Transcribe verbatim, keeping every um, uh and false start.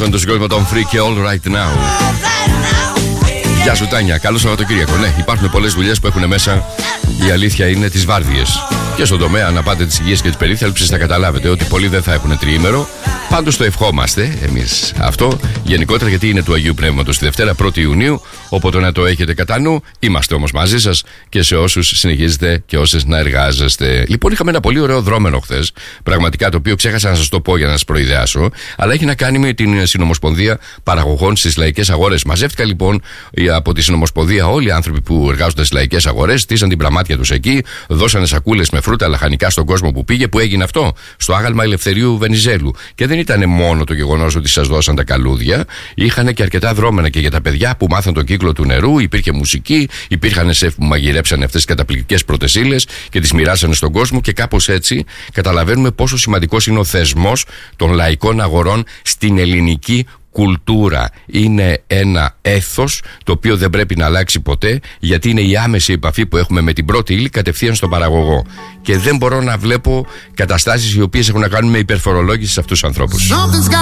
Αυτό είναι το συγκρότημα των Freak All Right Now. Γεια σου Τάνια, καλό Σαββατοκύριακο. Ναι, υπάρχουν πολλές δουλειές που έχουν μέσα, η αλήθεια είναι, τις βάρδιες. Και στον τομέα, να πάτε της υγείας και της περίθαλψης, θα καταλάβετε ότι πολλοί δεν θα έχουν τριήμερο. Πάντως το ευχόμαστε εμείς αυτό γενικότερα, γιατί είναι του Αγίου Πνεύματος τη Δευτέρα, πρώτη Ιουνίου. Οπότε να το έχετε κατά νου. Είμαστε όμως μαζί σας και σε όσους συνεχίζετε και όσες να εργάζεστε. Λοιπόν, είχαμε ένα πολύ ωραίο δρόμενο χθες. Πραγματικά, το οποίο ξέχασα να σας το πω για να σας προειδεάσω. Αλλά έχει να κάνει με την Συνομοσπονδία Παραγωγών στις Λαϊκές Αγορές. Μαζεύτηκα λοιπόν από τη Συνομοσπονδία όλοι οι άνθρωποι που εργάζονται στις λαϊκές αγορές, στήσαν την πραμάτια τους εκεί, δώσανε σακούλες με φρούτα λαχανικά στον κόσμο που πήγε. Που έγινε αυτό? Στο άγαλμα Ελευθερίου Βενιζέλου. Και δεν ήταν μόνο το γεγονός ότι σας δώσαν τα καλούδια, είχαν και αρκετά δρόμενα και για τα παιδιά που μάθαν τον κύκλο του νερού. Υπήρχε μουσική, υπήρχαν σεφ που μαγειρέψανε αυτές τις καταπληκτικές πρωτεσίλες και τις μοιράσανε στον κόσμο. Και κάπως έτσι καταλαβαίνουμε πόσο σημαντικός είναι ο θεσμός των λαϊκών αγορών στην ελληνική κουλτούρα. Είναι ένα έθος το οποίο δεν πρέπει να αλλάξει ποτέ, γιατί είναι η άμεση επαφή που έχουμε με την πρώτη ύλη κατευθείαν στον παραγωγό. Και δεν μπορώ να βλέπω καταστάσεις οι οποίες έχουν να κάνουν με υπερφορολόγηση σε αυτούς τους ανθρώπους.